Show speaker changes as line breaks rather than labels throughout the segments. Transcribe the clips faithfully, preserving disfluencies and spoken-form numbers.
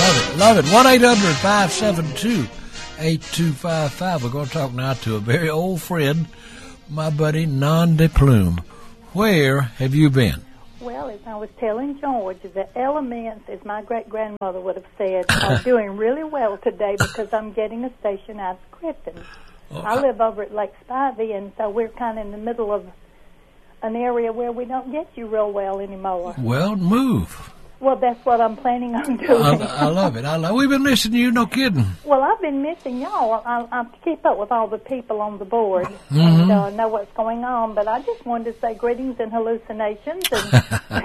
Love it, love it. one eight hundred five seven two eight two five five. We're going to talk now to a very old friend, my buddy Non de Plume. Where have you been?
Well, as I was telling George, the elements, as my great-grandmother would have said, are doing really well today because I'm getting a station out of Griffin. Oh, I live over at Lake Spivey, and so we're kind of in the middle of an area where we don't get you real well anymore.
Well, move.
Well, that's what I'm planning on doing.
I, I love it. I love. We've been listening to you, no kidding.
Well, I've been missing y'all. I, I keep up with all the people on the board
mm-hmm.
and uh, know what's going on. But I just wanted to say greetings and hallucinations. And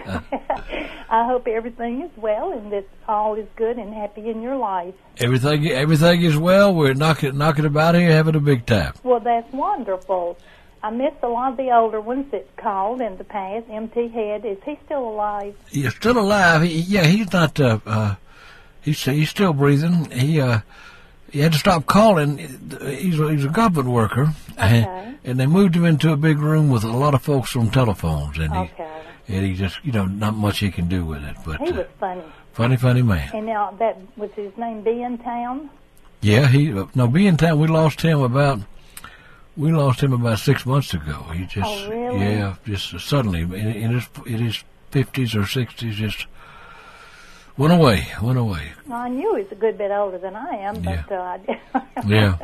I hope everything is well and that all is good and happy in your life.
Everything, everything is well. We're knocking, knocking about here, having a big time.
Well, that's wonderful. I missed a lot of the older ones that called in the past. M T Head, is he still alive?
He's still alive. He, yeah, he's not. Uh, uh, he's he's still breathing. He uh, he had to stop calling. He's a, he's a government worker,
okay.
and, and they moved him into a big room with a lot of folks on telephones, and
okay.
he and he just you know not much he can do with it. But
he was
uh,
funny.
Funny, funny man.
And now that was his name, B in Town.
Yeah, he uh, no B in Town. We lost him about. We lost him about six months ago. He just,
oh, really?
yeah, just suddenly in, in his in his fifties or sixties, just went away, went away.
Well, I knew he was a good bit older than I am, but
yeah.
uh,
yeah.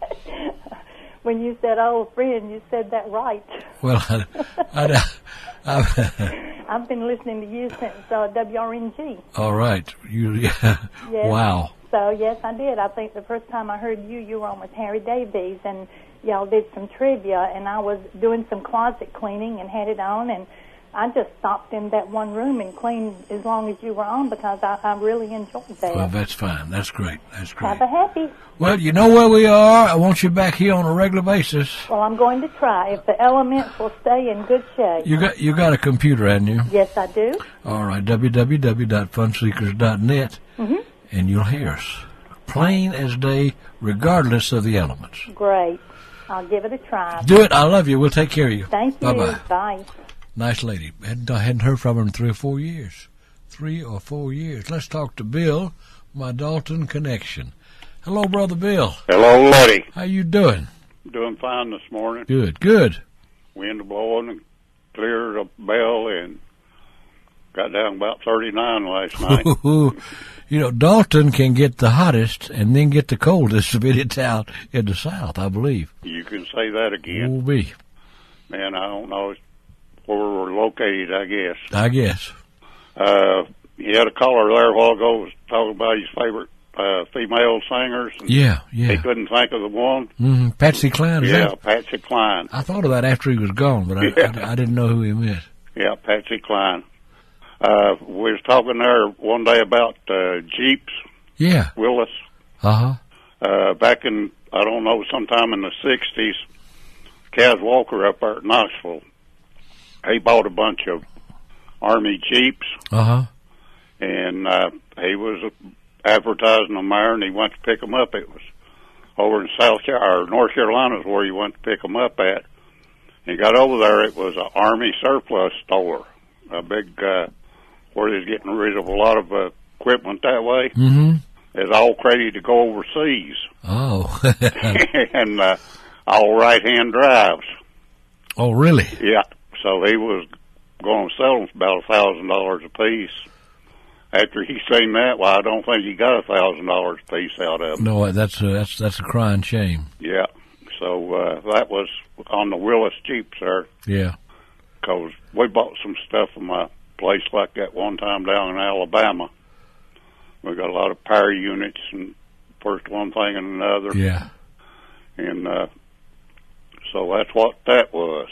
When you said old friend, you said that right.
Well, I, I, I,
I've been listening to you since uh, W R N G.
All right, you, yeah.
Yes.
Wow.
So yes, I did. I think the first time I heard you, you were on with Harry Davies, and y'all did some trivia, and I was doing some closet cleaning and had it on, and I just stopped in that one room and cleaned as long as you were on because I, I really enjoyed that.
Well, that's fine. That's great. That's great.
Have a happy.
Well, you know where we are. I want you back here on a regular basis.
Well, I'm going to try if the elements will stay in good shape.
You got you got a computer, haven't you?
Yes, I do.
All right, w w w dot fun seekers dot net,
mm-hmm.
and you'll hear us plain as day, regardless of the elements.
Great. I'll give it a try.
Do it. I love you. We'll take care of you.
Thank you.
Bye-bye.
Bye.
Nice lady. Hadn't, I hadn't heard from her in three or four years. Three or four years. Let's talk to Bill, my Dalton connection. Hello, Brother Bill.
Hello, Letty.
How you doing?
Doing fine this morning.
Good, good.
Wind blowing and cleared a bell and got down about thirty-nine last night.
You know, Dalton can get the hottest and then get the coldest of any town in the South, I believe.
You can say that again.
Will be.
Man, I don't know where we're located, I guess.
I guess.
Uh, he had a caller there a while ago was talking about his favorite uh, female singers. And
yeah, yeah.
He couldn't think of the one.
Mm-hmm. Patsy Cline, is
Yeah,
that?
Patsy Cline.
I thought of that after he was gone, but I,
yeah.
I, I didn't know who he meant.
Yeah, Patsy Cline. Uh, we was talking there one day about uh, Jeeps.
Yeah.
Willis.
Uh-huh.
Uh, back in, I don't know, sometime in the sixties, Kaz Walker up there at Knoxville, he bought a bunch of Army Jeeps.
Uh-huh.
And uh, he was advertising them there, and he went to pick them up. It was over in South Carolina, or North Carolina is where he went to pick them up at. He got over there, it was an Army surplus store, a big, uh, where they was getting rid of a lot of uh, equipment that way.
Mm-hmm.
It's all ready to go overseas.
Oh.
And uh, all right-hand drives.
Oh, really?
Yeah. So he was going to sell them for about a thousand dollars a piece. After he seen that, well, I don't think he got a thousand dollars a piece out of them.
No, that's a, that's that's a crying shame.
Yeah. So uh, that was on the Willis Jeeps there.
Yeah.
Because we bought some stuff from a place like that one time down in Alabama. We got a lot of power units and first one thing and another.
Yeah.
And uh, so that's what that was.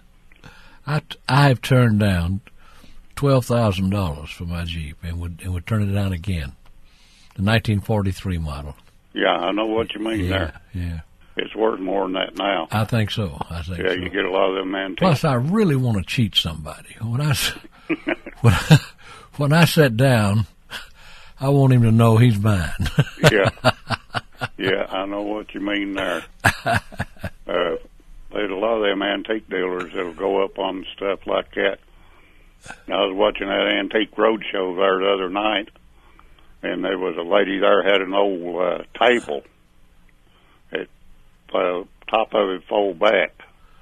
I, I have turned down twelve thousand dollars for my Jeep and would and would turn it down again. The nineteen forty-three model.
Yeah, I know what you mean
yeah,
there.
Yeah.
It's worth more than that now.
I think so. I think
yeah,
so.
you get a lot of them antiques.
Plus, I really want to cheat somebody. When I, when I, when I sit down, I want him to know he's mine.
Yeah. Yeah, I know what you mean there. Uh, there's a lot of them antique dealers that'll go up on stuff like that. I was watching that Antique Roadshow there the other night, and there was a lady there had an old uh, table. It uh, top of it fold back,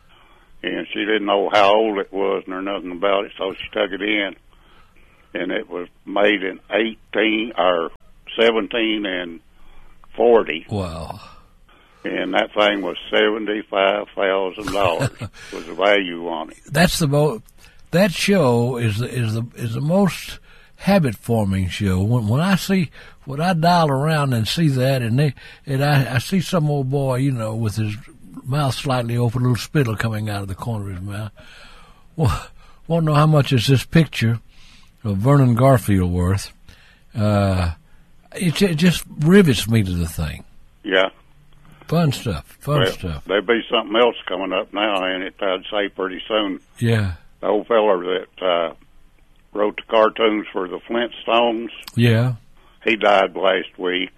and she didn't know how old it was nor nothing about it, so she took it in, and it was made in eighteen or seventeen and forty.
Wow.
And that thing was seventy-five thousand dollars was the value on it.
That's the most. That show is the is the is the most habit forming show. When when I see when I dial around and see that, and they and I, I see some old boy, you know, with his mouth slightly open, a little spittle coming out of the corner of his mouth. Well, won't know how much is this picture of Vernon Garfield worth. Uh, it, it just rivets me to the thing.
Yeah.
Fun stuff. Fun
well,
stuff.
There'll be something else coming up now, and it I'd say pretty soon.
Yeah.
The old feller that uh, wrote the cartoons for the Flintstones.
Yeah.
He died last week.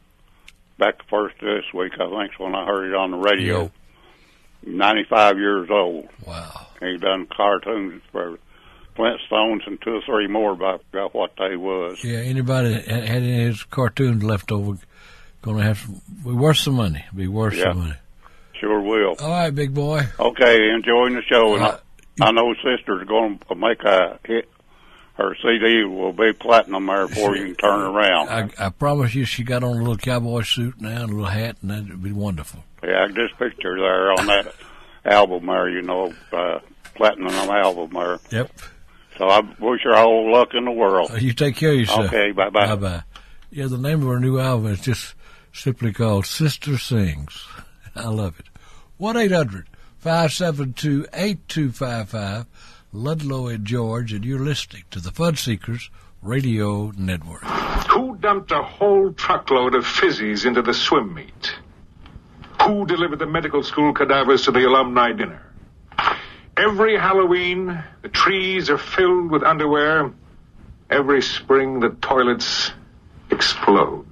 Back the first of this week, I think, is when I heard it on the radio. Yeah. ninety-five years old.
Wow.
He done cartoons for Flintstones and two or three more, but I forgot what they was.
Yeah, anybody that had any of his cartoons left over, going to have to be worth some money. Be worth
yeah.
some money.
Sure will.
All right, big boy.
Okay, enjoying the show. And
uh,
I, I know Sister's going to make a hit. Her C D will be platinum there before you can turn around.
I, I promise you, she got on a little cowboy suit now, and a little hat, and that would be wonderful.
Yeah, I just picture there on that album there, you know, uh, platinum album there.
Yep.
So I wish her all the luck in the world.
Uh, you take care of yourself.
Okay, bye-bye.
Bye-bye. Yeah, the name of her new album is just simply called Sister Sings. I love it. one eight hundred five seven two eight two five five, Ludlow and George, and you're listening to the Fun Seekers Radio Network.
Who dumped a whole truckload of fizzies into the swim meet? Who delivered the medical school cadavers to the alumni dinner? Every Halloween, the trees are filled with underwear. Every spring, the toilets explode.